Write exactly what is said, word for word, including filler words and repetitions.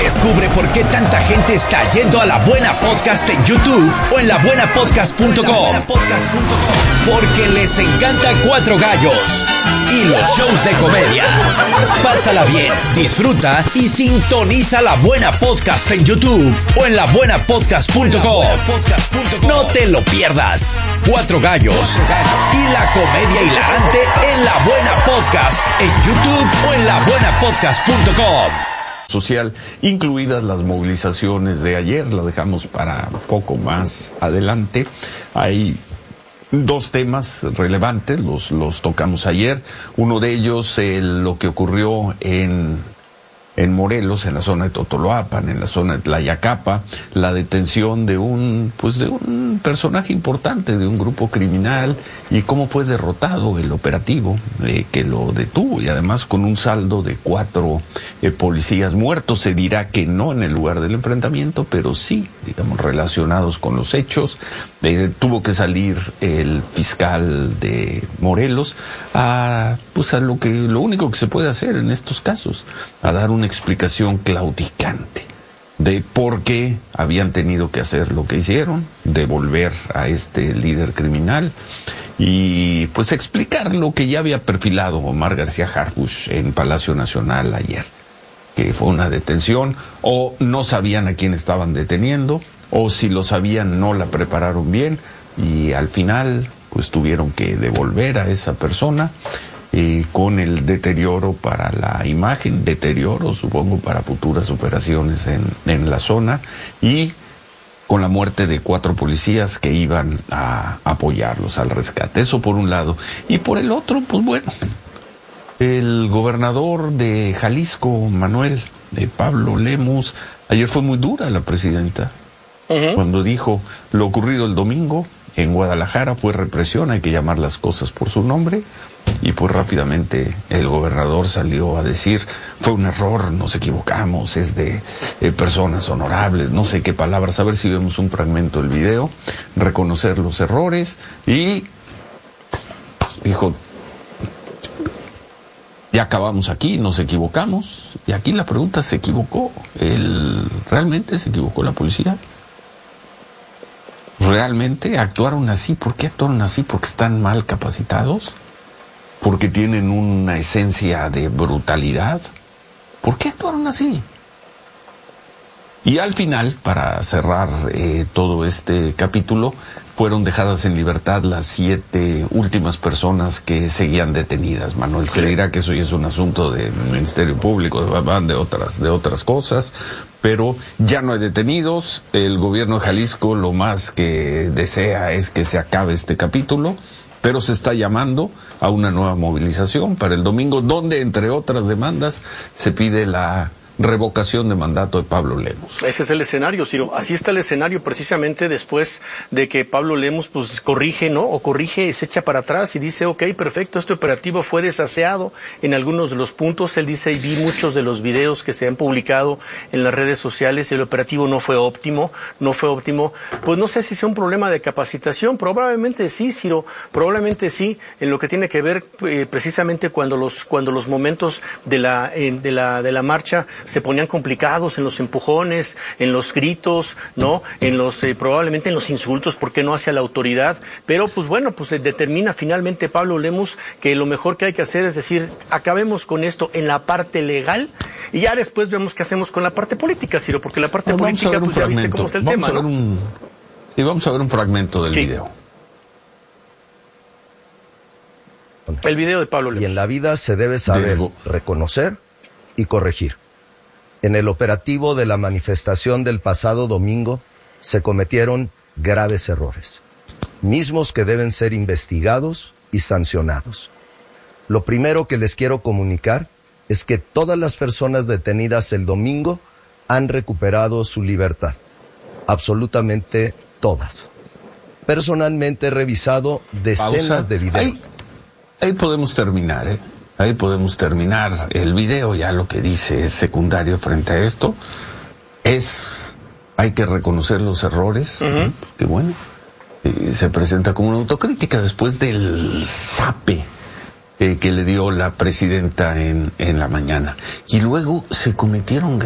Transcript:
Descubre por qué tanta gente está yendo a La Buena Podcast en YouTube o en la buena podcast punto com. Porque les encanta Cuatro Gallos y los shows de comedia. Pásala bien, disfruta y sintoniza La Buena Podcast en YouTube o en la buena podcast punto com. No te lo pierdas. Cuatro Gallos y la comedia hilarante en La Buena Podcast en YouTube o en la buena podcast punto com. Social, incluidas las movilizaciones de ayer, la dejamos para poco más adelante. Hay dos temas relevantes, los, los tocamos ayer. Uno de ellos, eh, lo que ocurrió en, en Morelos, en la zona de Totoloapan, en la zona de Tlayacapa, la detención de un, pues de un personaje importante de un grupo criminal y cómo fue derrotado el operativo eh, que lo detuvo, y además con un saldo de cuatro eh, policías muertos. Se dirá que no en el lugar del enfrentamiento, pero sí, digamos, relacionados con los hechos. Eh, tuvo que salir el fiscal de Morelos a, pues a lo que, lo único que se puede hacer en estos casos, a dar una explicación claudicante de por qué habían tenido que hacer lo que hicieron, devolver a este líder criminal y pues explicar lo que ya había perfilado Omar García Harfuch en Palacio Nacional ayer, que fue una detención, o no sabían a quién estaban deteniendo, o si lo sabían no la prepararon bien y al final pues tuvieron que devolver a esa persona. Eh, con el deterioro para la imagen, deterioro supongo para futuras operaciones en, en la zona, y con la muerte de cuatro policías que iban a apoyarlos al rescate. Eso por un lado. Y por el otro, pues bueno, el gobernador de Jalisco, Manuel, de Pablo Lemus, ayer fue muy dura la presidenta, uh-huh. cuando dijo lo ocurrido el domingo en Guadalajara fue represión, hay que llamar las cosas por su nombre. Y pues rápidamente el gobernador salió a decir, fue un error, nos equivocamos, es de eh, personas honorables, no sé qué palabras, a ver si vemos un fragmento del video, reconocer los errores, y dijo, ya acabamos aquí, nos equivocamos. Y aquí la pregunta, ¿se equivocó? ¿El, ¿Realmente se equivocó la policía? ¿Realmente actuaron así? ¿Por qué actuaron así? ¿Porque están mal capacitados? ¿Porque tienen una esencia de brutalidad? ¿Por qué actuaron así? Y al final, para cerrar eh, todo este capítulo, fueron dejadas en libertad las siete últimas personas que seguían detenidas. Manuel, se dirá que eso ya es un asunto del Ministerio Público, de otras, de otras cosas, pero ya no hay detenidos. El gobierno de Jalisco lo más que desea es que se acabe este capítulo, pero se está llamando a una nueva movilización para el domingo, donde, entre otras demandas, se pide la revocación de mandato de Pablo Lemus. Ese es el escenario, Ciro. Así está el escenario precisamente después de que Pablo Lemus pues corrige, ¿no? O corrige, se echa para atrás y dice, ok, perfecto, este operativo fue desaseado en algunos de los puntos. Él dice, y vi muchos de los videos que se han publicado en las redes sociales, el operativo no fue óptimo, no fue óptimo. Pues no sé si sea un problema de capacitación, probablemente sí, Ciro, probablemente sí, en lo que tiene que ver eh, precisamente cuando los, cuando los momentos de la, eh, de la, de la marcha se ponían complicados, en los empujones, en los gritos, ¿no? En los, eh, probablemente en los insultos, ¿por qué no hacia la autoridad? Pero pues bueno, pues se determina finalmente Pablo Lemus que lo mejor que hay que hacer es decir, acabemos con esto en la parte legal y ya después vemos qué hacemos con la parte política, Ciro, porque la parte bueno, política, pues fragmento. Ya viste cómo está el vamos tema, a ver ¿no? Un... Sí, vamos a ver un fragmento del sí. video. El video de Pablo Lemus. Y en la vida se debe saber Diego. reconocer y corregir. En el operativo de la manifestación del pasado domingo se cometieron graves errores, mismos que deben ser investigados y sancionados. Lo primero que les quiero comunicar es que todas las personas detenidas el domingo han recuperado su libertad, absolutamente todas. Personalmente he revisado decenas Pausa. de videos. Ahí, ahí podemos terminar, ¿eh? Ahí podemos terminar el video, ya lo que dice es secundario frente a esto. Es, hay que reconocer los errores, uh-huh. que bueno, eh, se presenta como una autocrítica después del zape eh, que le dio la presidenta en, en la mañana. Y luego se cometieron